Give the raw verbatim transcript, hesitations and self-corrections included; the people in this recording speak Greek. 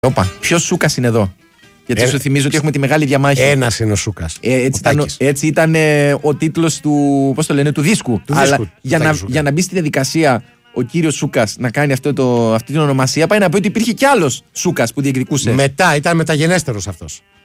Όπα, ποιος Σούκας είναι εδώ? Γιατί ε, σου θυμίζω ότι έχουμε τη μεγάλη διαμάχη. Ένας είναι ο Σούκας. Ε, έτσι, ήταν, έτσι ήταν ε, ο τίτλος του, πώς το λένε, του δίσκου. Του Αλλά δίσκου, για, να, για να μπει στη διαδικασία ο κύριος Σούκας να κάνει αυτό το, αυτή την ονομασία, πάει να πει ότι υπήρχε κι άλλος Σούκας που διεκδικούσε. Μετά ήταν μεταγενέστερος αυτός.